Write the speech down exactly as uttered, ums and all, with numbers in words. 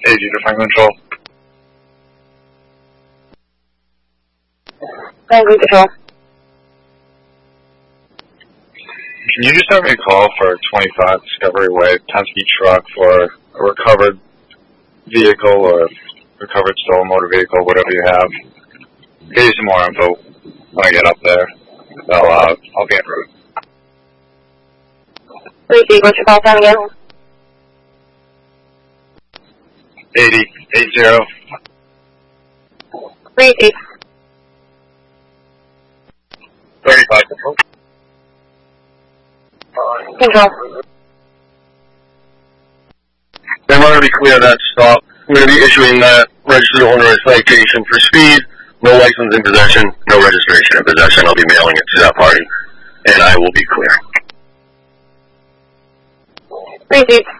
A G to Franklin Control. Franklin Control. Can you just have me call for twenty-five Discovery Way, Penske truck for a recovered vehicle or recovered stolen motor vehicle, whatever you have? Get you some more info when I get up there. I'll, uh, I'll be en route. Repeat, what's your call time again? eighty, eight zero. Repeat. thirty-five Control. Control. I want to be clear, that stop. I'm going to be issuing that registered owner a citation for speed, no license in possession, no registration in possession. I'll be mailing it to that party, and I will be clear. Repeat.